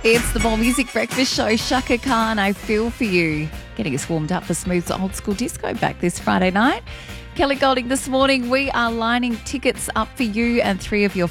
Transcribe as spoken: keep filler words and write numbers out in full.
It's the More Music Breakfast Show. Shaka Khan, I Feel For You. Getting us warmed up for Smooth's Old School Disco back this Friday night. Kelly Golding this morning. We are lining tickets up for you and three of your